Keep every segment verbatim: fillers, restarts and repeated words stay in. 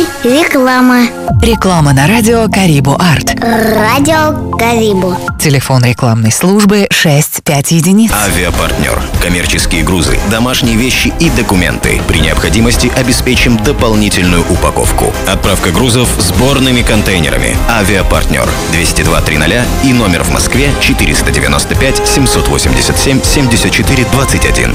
И реклама. Реклама на радио Карибу Арт. Радио Карибу. Телефон рекламной службы шесть пять единиц. Авиапартнер. Коммерческие грузы, домашние вещи и документы. При необходимости обеспечим дополнительную упаковку. Отправка грузов сборными контейнерами. Авиапартнер. двести два триста и номер в Москве четыреста девяносто пять семьсот восемьдесят семь семьдесят четыре двадцать один.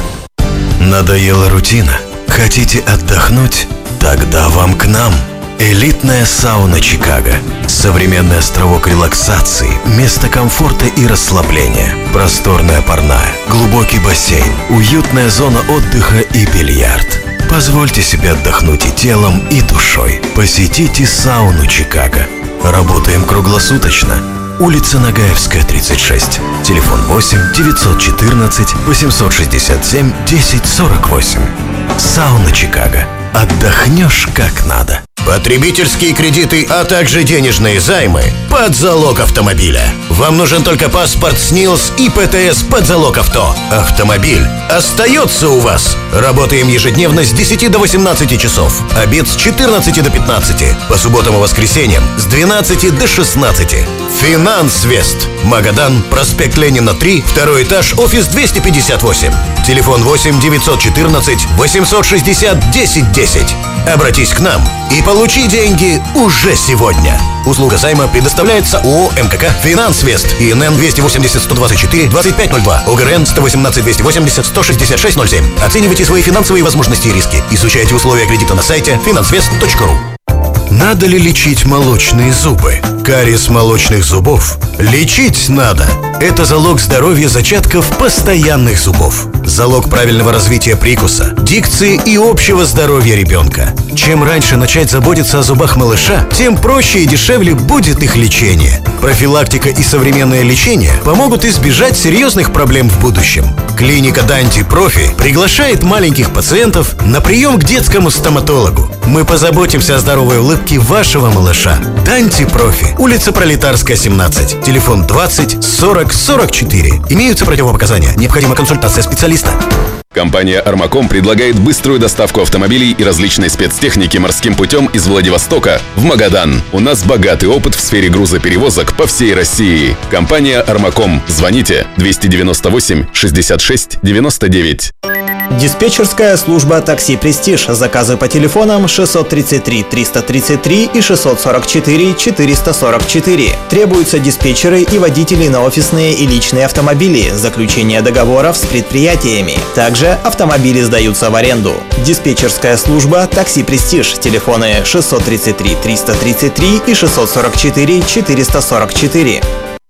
Надоела рутина? Хотите отдохнуть? Тогда вам к нам. Элитная сауна Чикаго. Современный островок релаксации, место комфорта и расслабления. Просторная парная, глубокий бассейн, уютная зона отдыха и бильярд. Позвольте себе отдохнуть и телом, и душой. Посетите сауну Чикаго. Работаем круглосуточно. Улица Нагаевская, тридцать шесть. Телефон восемь девятьсот четырнадцать восемьсот шестьдесят семь десять сорок восемь. Сауна Чикаго. Отдохнешь как надо. Потребительские кредиты, а также денежные займы под залог автомобиля. Вам нужен только паспорт СНИЛС и ПТС под залог авто. Автомобиль остается у вас. Работаем ежедневно с десяти до восемнадцати часов. Обед с четырнадцати до пятнадцати. По субботам и воскресеньям с двенадцати до шестнадцати. Финансвест. Магадан, проспект Ленина три, второй этаж, офис двести пятьдесят восемь. Телефон восемь девятьсот четырнадцать восемьсот шестьдесят десять десять. Обратись к нам и получи деньги уже сегодня. Услуга займа предоставляется ООО МКК «Финансвест» и ИНН двести восемьдесят сто двадцать четыре двадцать пять ноль два, ОГРН сто восемнадцать двести восемьдесят сто шестьдесят шесть ноль семь. Оценивайте свои финансовые возможности и риски. Изучайте условия кредита на сайте финансвест точка ру. Надо ли лечить молочные зубы? Кариес молочных зубов лечить надо. Это залог здоровья зачатков постоянных зубов. Залог правильного развития прикуса, дикции и общего здоровья ребенка. Чем раньше начать заботиться о зубах малыша, тем проще и дешевле будет их лечение. Профилактика и современное лечение помогут избежать серьезных проблем в будущем. Клиника Данти Профи приглашает маленьких пациентов на прием к детскому стоматологу. Мы позаботимся о здоровой улыбке вашего малыша. Данти Профи. Улица Пролетарская, семнадцать. Телефон двадцать сорок сорок четыре. Имеются противопоказания. Необходима консультация специалиста. Компания «Армаком» предлагает быструю доставку автомобилей и различной спецтехники морским путем из Владивостока в Магадан. У нас богатый опыт в сфере грузоперевозок по всей России. Компания «Армаком». Звоните двести девяносто восемь шестьдесят шесть девяносто девять. Диспетчерская служба «Такси Престиж». Заказы по телефонам шестьсот тридцать три триста тридцать три и шестьсот сорок четыре четыреста сорок четыре. Требуются диспетчеры и водители на офисные и личные автомобили, заключение договоров с предприятиями. Также автомобили сдаются в аренду. Диспетчерская служба «Такси Престиж». Телефоны шестьсот тридцать три триста тридцать три и шестьсот сорок четыре четыреста сорок четыре.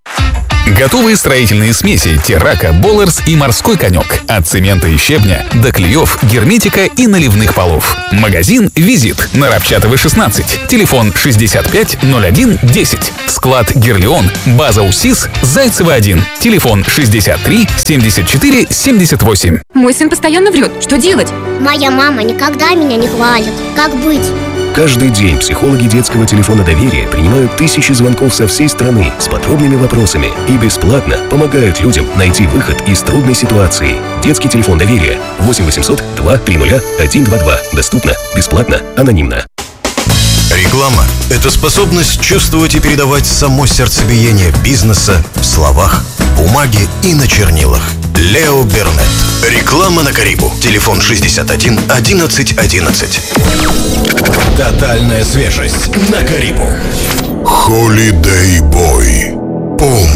Готовые строительные смеси «Террака», «Боллерс» и «Морской конек». От цемента и щебня до клеев, герметика и наливных полов. Магазин «Визит» на Рабчатовой, шестнадцать. Телефон шестьдесят пять ноль один десять. Склад «Герлеон», база УСИС, Зайцева один. Телефон шестьдесят три семьдесят четыре семьдесят восемь. Мой сын постоянно врет. Что делать? Моя мама никогда меня не хвалит. Как быть? Каждый день психологи детского телефона доверия принимают тысячи звонков со всей страны с подробными вопросами и бесплатно помогают людям найти выход из трудной ситуации. Детский телефон доверия восемь восемьсот два триста один два два. Доступно, бесплатно, анонимно. Реклама – это способность чувствовать и передавать само сердцебиение бизнеса в словах, бумаге и на чернилах. Лео Бернет. Реклама на Карибу. Телефон шестьдесят один одиннадцать одиннадцать. Тотальная свежесть на Карибу. Holiday Boy. Полный